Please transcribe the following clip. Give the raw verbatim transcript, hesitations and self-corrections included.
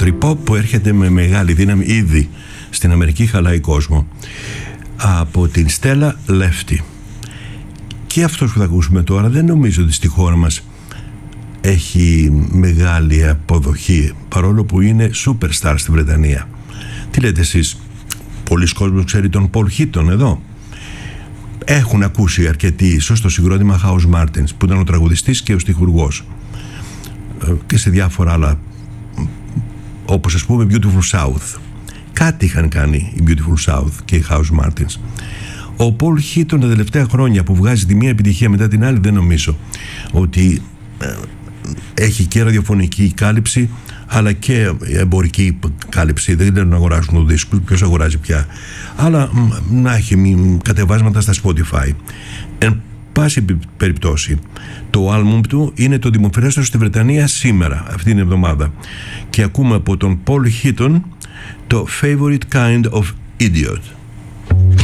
country pop που έρχεται με μεγάλη δύναμη ήδη στην Αμερική, χαλάει κόσμο, από την Στέλλα Λέφτη. Και αυτός που θα ακούσουμε τώρα δεν νομίζω ότι στη χώρα μας έχει μεγάλη αποδοχή, παρόλο που είναι superstar στη Βρετανία. Τι λέτε εσείς? Πολλοί κόσμος ξέρει τον Paul Hitton εδώ. Έχουν ακούσει αρκετοί ίσως το συγκρότημα House Martins, που ήταν ο τραγουδιστής και ο στιχουργός, και σε διάφορα άλλα, όπως ας πούμε Beautiful South. Κάτι είχαν κάνει η Beautiful South και οι House Martins. Ο Paul Hitton τα τελευταία χρόνια που βγάζει τη μία επιτυχία μετά την άλλη, δεν νομίζω ότι ε, έχει και ραδιοφωνική κάλυψη αλλά και εμπορική κάλυψη. Δεν θέλουν να αγοράσουν το δίσκο, ποιος αγοράζει πια, αλλά να έχει κατεβάσματα στα Spotify. Εν πάση περιπτώσει, το άλμπουμ του είναι το δημοφιλέστερο στη Βρετανία σήμερα, αυτή την εβδομάδα, και ακούμε από τον Paul Hitton το Favorite Kind of Idiot.